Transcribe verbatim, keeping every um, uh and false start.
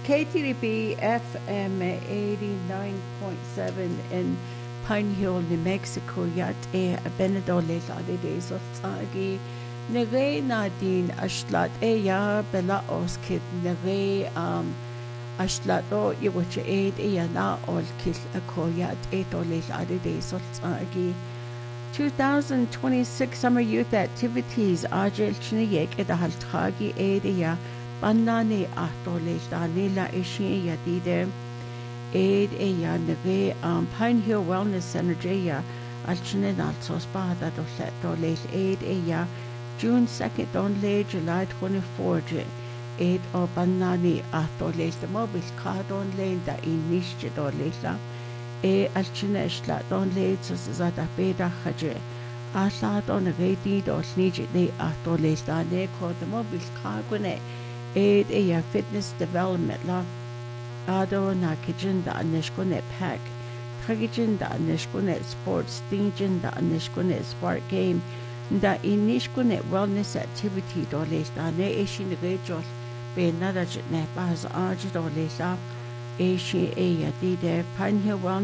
K T D B F M eighty-nine point seven in Pine Hill, New Mexico. Yat e Benedol le days of Tsagi. Nere Nadine Ashlat e ya Bella Oskit Nere um Ashlat o Iwacha aid e na ol kill a koyat eight or late other days of Tsagi. twenty twenty-six Summer Youth Activities Ajel Chinayek at the Haltragi area Banane Atole Danila Ishi Yadide Aid Eya Neve um Pine Hill Wellness Center Jaya Alchinen also Spada Dole Aid Eya June second only July twenty-fourth Aid or Banani Atole the mobile card on lane that in Nish Dolesa e alchine ishla don leid so zata beda khaje asa don ready do snije ne ato lesta ne ko the mobile cargone aid e ya fitness development la ado na kitchen da anishkone pack khagijin da anishkone sports stingin da anishkone sport game da inishkone wellness activity do lesta ne e shin de jol be nada ne baz aj do lesta e shi e ya di de Pine Hill Wellness